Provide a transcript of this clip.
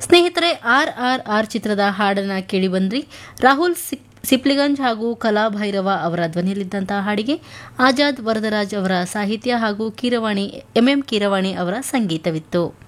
ಸ್ನೇಹಿತರೆ, RRR ಚಿತ್ರದ ಹಾಡನ್ನ ಕೇಳಿ ಬಂದ್ರಿ. ರಾಹುಲ್ ಸಿಪ್ಲಿಗಂಜ್ ಹಾಗೂ ಕಲಾಭೈರವ ಅವರ ಧ್ವನಿಯಲ್ಲಿದ್ದಂತಹ ಹಾಡಿಗೆ ಆಜಾದ್ ವರದರಾಜ್ ಅವರ ಸಾಹಿತ್ಯ ಹಾಗೂ MM ಕೀರವಾಣಿ ಅವರ ಸಂಗೀತವಿತ್ತು.